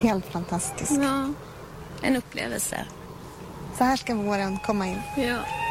Helt fantastisk. Ja, en upplevelse. Så här ska våren komma in. Ja.